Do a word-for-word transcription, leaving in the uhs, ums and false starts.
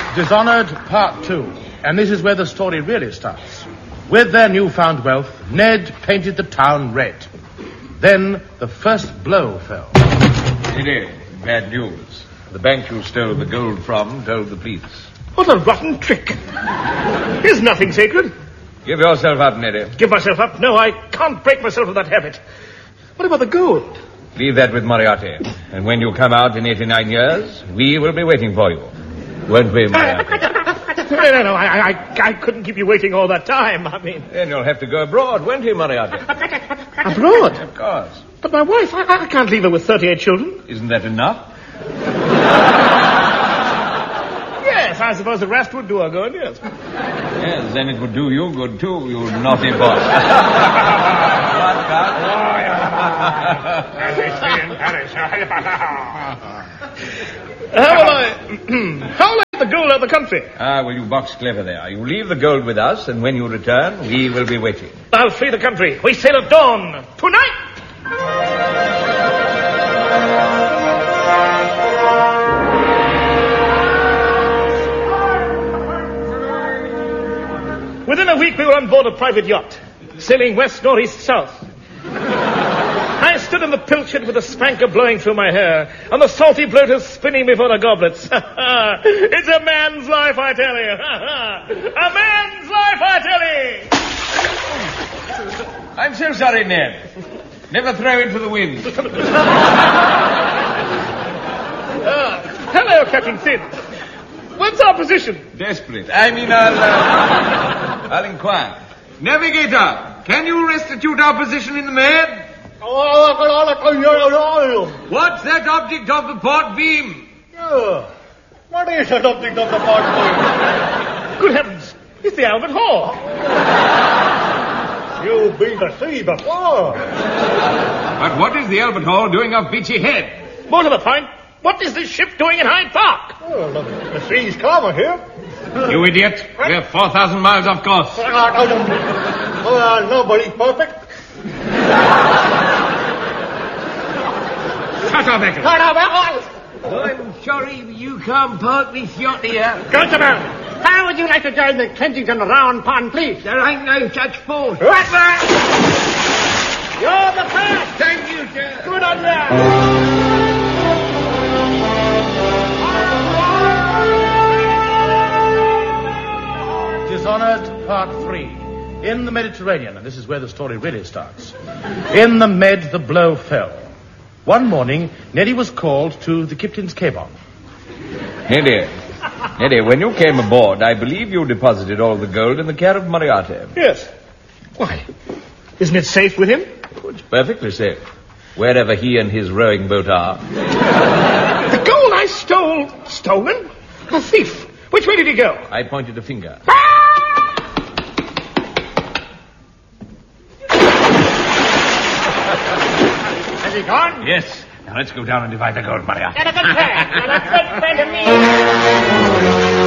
Dishonored, Part Two. And this is where the story really starts. With their newfound wealth, Ned painted the town red. Then the first blow fell. It is. Bad news. The bank you stole the gold from told the police. What a rotten trick. There's nothing sacred. Give yourself up, Neddy. Give myself up? No, I can't break myself of that habit. What about the gold? Leave that with Moriarty. And when you come out in eighty-nine years, we will be waiting for you. Won't we, Moriarty? No, no, no. I, I, I couldn't keep you waiting all that time. I mean... Then you'll have to go abroad, won't you, Moriarty? Abroad? Of course. But my wife, I, I can't leave her with thirty-eight children. Isn't that enough? Yes, I suppose the rest would do her good, yes. Yes, then it would do you good, too, you naughty boss. As they say in Paris. How will I... How will I get the gold out of the country? Ah, well, you box clever there. You leave the gold with us, and when you return, we will be waiting. I'll flee the country. We sail at dawn. Tonight! Within a week, we were on board a private yacht, sailing west, northeast, south. I stood in the pilchard with the spanker blowing through my hair, and the salty bloaters spinning before the goblets. It's a man's life, I tell you. A man's life, I tell you. I'm so sorry, Ned. Never throw into the wind. uh, hello, Captain Thin. What's our position? Desperate. I mean, I'll, uh, I'll inquire. Navigator, can you restitute our position in the Med? What's that object of the port beam? Oh, what is that object of the port beam? Good heavens, it's the Albert Hall. You've been to sea before. But what is the Albert Hall doing off Beachy Head? More to the point, what is this ship doing in Hyde Park? Oh, the, the sea's calmer here. You idiot. We're four thousand miles off course. Oh, nobody's perfect. Shut up, Eccles. Shut up, Eccles. I'm sorry you can't park this yacht here. Gentlemen, how would you like to join the Kensington Round Pond, please? There ain't no such force. Right there. You're the first. Thank you, sir. Good on that. Dishonored, Part Three. In the Mediterranean, and this is where the story really starts. In the Med, the blow fell. One morning, Neddy was called to the Captain's cabin. Neddy, Neddy, when you came aboard, I believe you deposited all the gold in the care of Moriarty. Yes. Why? Isn't it safe with him? Oh, it's perfectly safe. Wherever he and his rowing boat are. The gold I stole... Stolen? A thief. Which way did he go? I pointed a finger. Has he gone? Yes. Now let's go down and divide the gold, Moriarty. That's a good plan. That's a good plan to me.